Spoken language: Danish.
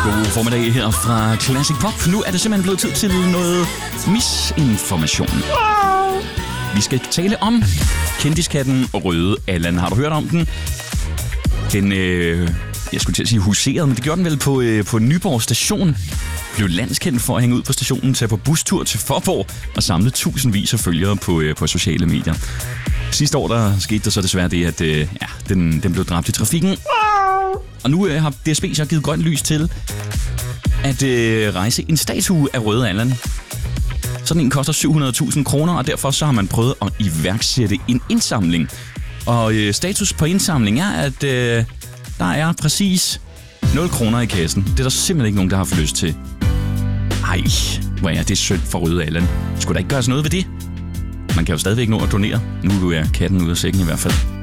God formiddag her fra Classic Pop. Nu er det simpelthen blevet tid til noget misinformation. Vi skal tale om kendiskatten og Røde Allan. Har du hørt om den? Den, jeg skulle til at sige huseret, men det gjorde den vel på Nyborg station. Blev landskendt for at hænge ud på stationen, tage på bustur til Fåborg og samle tusindvis af følgere på sociale medier. Sidste år der skete der så desværre det, at den blev dræbt i trafikken. Og nu har DSB så givet grønt lys til at rejse en statue af Røde Allan. Sådan en koster 700.000 kroner, og derfor så har man prøvet at iværksætte en indsamling. Og status på indsamling er, at der er præcis 0 kroner i kassen. Det er der simpelthen ikke nogen, der har haft lyst til. Ej, hvor er det synd for Røde Allan. Skulle der ikke gøres noget ved det? Man kan jo stadigvæk nå at donere. Nu er katten ude af sækken i hvert fald.